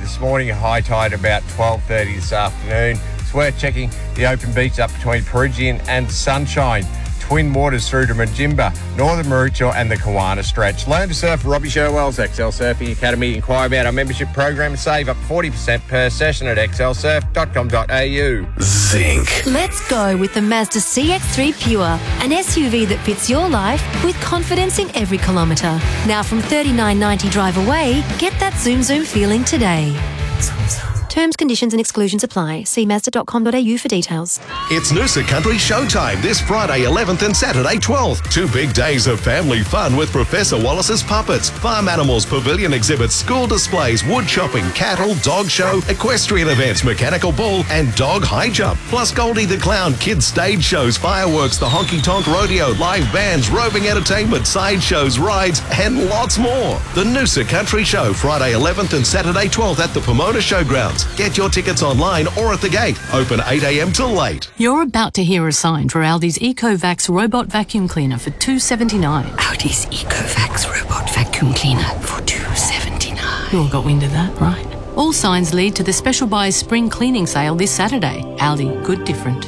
this morning, high tide about 12:30 this afternoon. It's worth checking the open beach up between Peregian and Sunshine. Twin Waters through to Majimba, Northern Maroochydore and the Kawana Stretch. Learn to surf Robbie Sherwell's XL Surfing Academy. Inquire about our membership program and save up 40% per session at xlsurf.com.au. Zinc. Let's go with the Mazda CX-3 Pure, an SUV that fits your life with confidence in every kilometre. Now from $39.90 drive away, get that zoom feeling today. Terms, conditions and exclusions apply. See Mazda.com.au for details. It's Noosa Country Showtime this Friday 11th and Saturday 12th. 2 big days of family fun with Professor Wallace's puppets, farm animals, pavilion exhibits, school displays, wood chopping, cattle, dog show, equestrian events, mechanical bull and dog high jump. Plus Goldie the Clown, kids stage shows, fireworks, the honky tonk rodeo, live bands, roving entertainment, side shows, rides and lots more. The Noosa Country Show Friday 11th and Saturday 12th at the Pomona Showgrounds. Get your tickets online or at the gate. Open 8 a.m. till late. You're about to hear a sign for Aldi's EcoVax robot vacuum cleaner for $2.79. Aldi's EcoVax robot vacuum cleaner for $2.79. You all got wind of that, right? All signs lead to the Special Buys Spring Cleaning Sale this Saturday. Aldi, good different.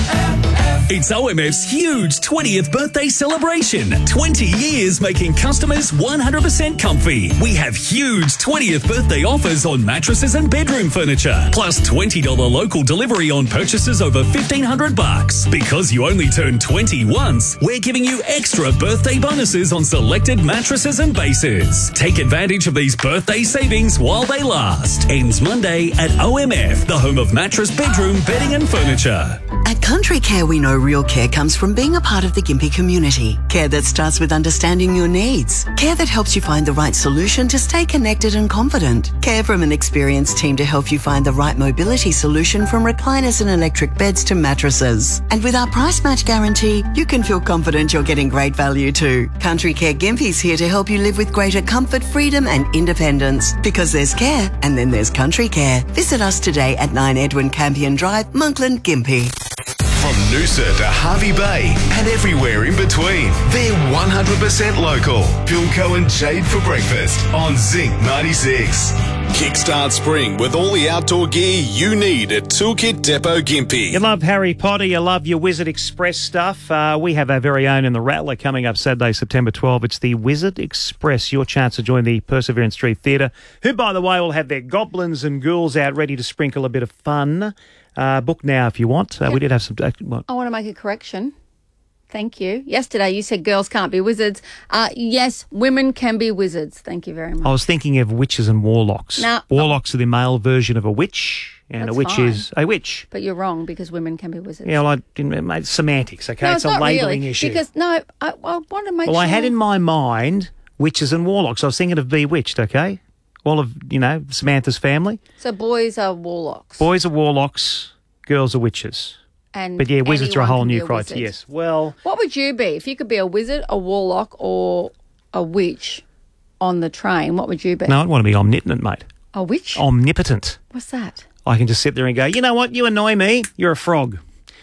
It's OMF's huge 20th birthday celebration. 20 years making customers 100% comfy. We have huge 20th birthday offers on mattresses and bedroom furniture. Plus $20 local delivery on purchases over $1,500. Because you only turn 20 once, we're giving you extra birthday bonuses on selected mattresses and bases. Take advantage of these birthday savings while they last. Ends Monday at OMF, the home of mattress, bedroom, bedding and furniture. At Country Care, we know real care comes from being a part of the Gympie community. Care that starts with understanding your needs. Care that helps you find the right solution to stay connected and confident. Care from an experienced team to help you find the right mobility solution from recliners and electric beds to mattresses. And with our price match guarantee, you can feel confident you're getting great value too. Country Care Gympie's here to help you live with greater comfort, freedom and independence. Because there's care and then there's Country Care. Visit us today at 9 Edwin Campion Drive, Monkland, Gympie. From Noosa to Harvey Bay and everywhere in between, they're 100% local. Philco and Jade for breakfast on Zinc 96. Kickstart spring with all the outdoor gear you need at Toolkit Depot Gympie. You love Harry Potter, you love your Wizard Express stuff. We have our very own in the Rattler coming up Saturday, September 12. It's the Wizard Express, your chance to join the Perseverance Street Theatre, who, by the way, will have their goblins and ghouls out ready to sprinkle a bit of fun. Book now if you want. We did have some... I want to make a correction. Thank you. Yesterday you said girls can't be wizards. Yes, women can be wizards. Thank you very much. I was thinking of witches and warlocks. Now, warlocks are the male version of a witch, and a witch fine. is a witch. But you're wrong because women can be wizards. Yeah, well, it's semantics, okay? No, it's a labelling really, issue. Because, I want to make sure... Well, I had in my mind witches and warlocks. I was thinking of Bewitched, okay? All of, Samantha's family. So boys are warlocks. Boys are warlocks, girls are witches. But yeah, wizards are a whole new criteria. Yes. Well, what would you be if you could be a wizard, a warlock, or a witch on the train? What would you be? No, I'd want to be omnipotent, mate. A witch? Omnipotent. What's that? I can just sit there and go, you know what? You annoy me. You're a frog.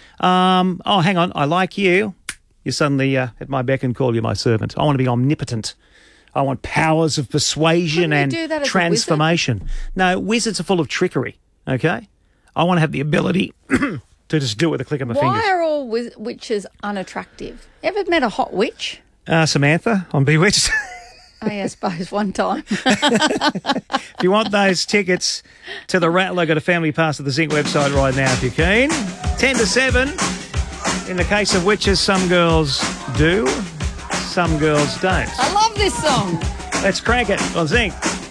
Hang on. I like you. You're suddenly at my beck and call. You're my servant. I want to be omnipotent. I want powers of persuasion and transformation. No, wizards are full of trickery. Okay, I want to have the ability. To just do it with a click of my fingers. Why are all witches unattractive? Ever met a hot witch? Samantha on Bewitched. I suppose one time. If you want those tickets to the Rattler, go to Family Pass at the Zinc website right now if you're keen. 10 to 7. In the case of witches, some girls do, some girls don't. I love this song. Let's crank it on Zinc.